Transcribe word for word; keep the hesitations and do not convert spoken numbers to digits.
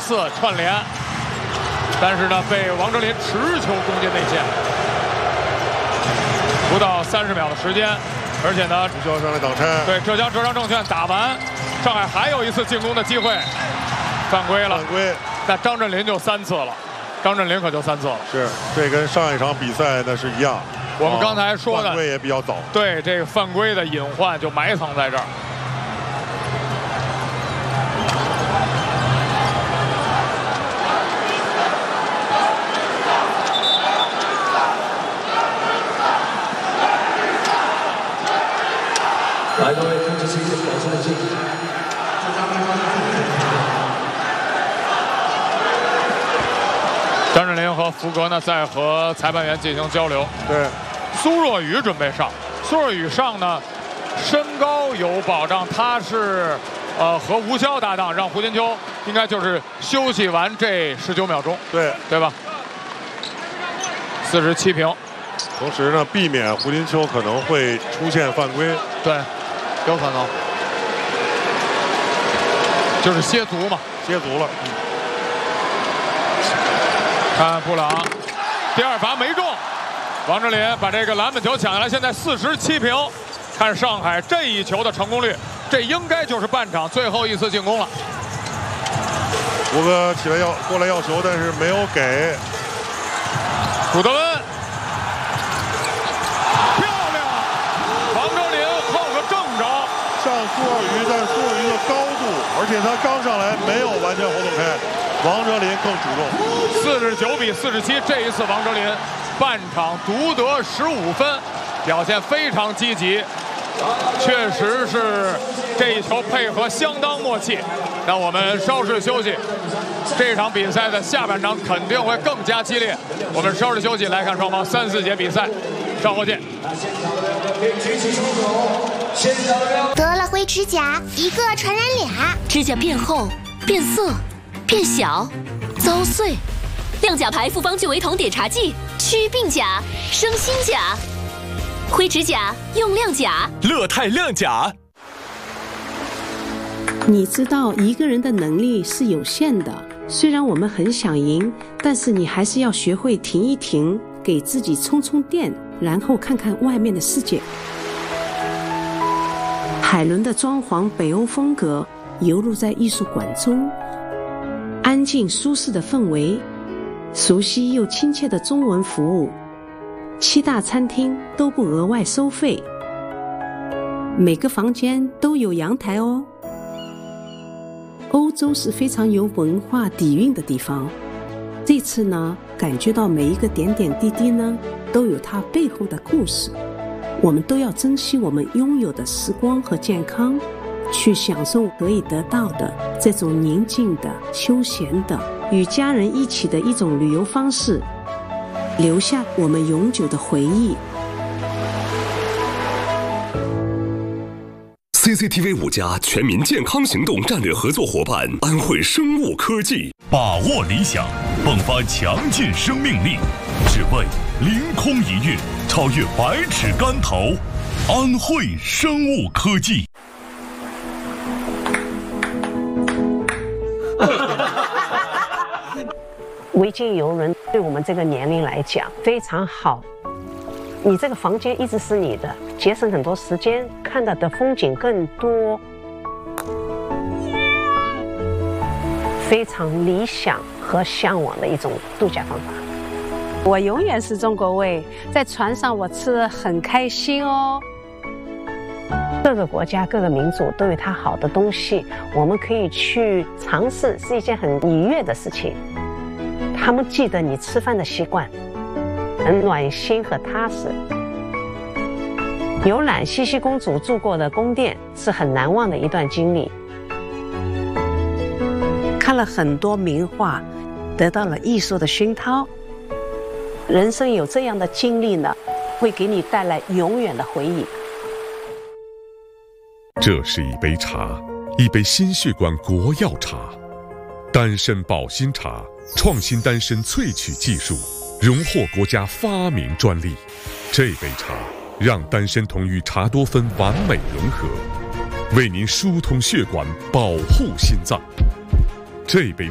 次串联，但是呢被王哲林持球攻进内线，不到三十秒的时间，而且呢需要上来挡拆。 对，浙江浙商证券打完，上海还有一次进攻的机会，犯规了。 犯规， 那张镇麟就三次了，张镇麟可就三次了。 是，这跟上一场比赛那是一样。 我们刚才说的、 啊、犯规也比较早。 对，这个犯规的隐患就埋藏在这儿。 来，各位控制器保持冷静。 张镇麟和福格呢在和裁判员进行交流。 对， 苏若雨准备上，苏若雨上呢，身高有保障，他是呃和吴潇搭档，让胡金秋应该就是休息完这十九秒钟， 对对吧？四十七平。 同时呢，避免胡金秋可能会出现犯规。 对，有可能，就是歇足嘛， 歇足了。嗯、 看布朗，第二罚没中，王哲林把这个篮板球抢下来，现在四十七平。看上海这一球的成功率，这应该就是半场最后一次进攻了。 胡哥起来要过来要球，但是没有给。 古德温。 上苏若雨，但苏若雨的高度，而且他刚上来没有完全活动开，王哲林更主动。 四十九比四十七，这一次王哲林半场独得十五分，表现非常积极，确实是这一球配合相当默契。那我们稍事休息，这场比赛的下半场肯定会更加激烈。我们稍事休息来看双方三四节比赛，稍后见。 得了灰指甲，一个传染俩， 指甲变厚、变色、变小、遭碎。亮甲牌复方聚维酮碘茶剂，祛病甲、生新甲。灰指甲用亮甲， 乐泰亮甲。 你知道一个人的能力是有限的，虽然我们很想赢，但是你还是要学会停一停，给自己充充电，然后看看外面的世界。海伦的装潢北欧风格游入在艺术馆中，安静舒适的氛围，熟悉又亲切的中文服务，七大餐厅都不额外收费，每个房间都有阳台哦。欧洲是非常有文化底蕴的地方，这次呢，感觉到每一个点点滴滴呢，都有它背后的故事。我们都要珍惜我们拥有的时光和健康，去享受可以得到的这种宁静的、休闲的、与家人一起的一种旅游方式，留下我们永久的回忆。 C C T V 五家全民健康行动战略合作伙伴安慧生物科技， 把握理想，迸发强劲生命力，只为凌空一跃，超越百尺竿头。安慧生物科技。 维京游轮对我们这个年龄来讲非常好，你这个房间一直是你的，节省很多时间，看到的风景更多，非常理想和向往的一种度假方法。 我永远是中国胃，在船上我吃得很开心哦。 各个国家各个民族都有它好的东西，我们可以去尝试，是一件很愉悦的事情。他们记得你吃饭的习惯，很暖心和踏实。游览茜茜公主住过的宫殿是很难忘的一段经历。看了很多名画，得到了艺术的熏陶。人生有这样的经历呢，会给你带来永远的回忆。 这是一杯茶，一杯心血管国药茶，丹参保心茶，创新丹参萃取技术，荣获国家发明专利。这杯茶让丹参酮与茶多酚完美融合，为您疏通血管，保护心脏。这杯